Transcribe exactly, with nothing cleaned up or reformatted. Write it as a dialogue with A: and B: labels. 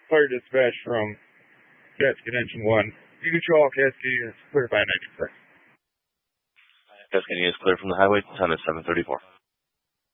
A: Fire dispatch from Cascade Engine one. You control Cascade is clear by ninety-six.
B: Cascade is clear from the highway. Time is seven thirty-four.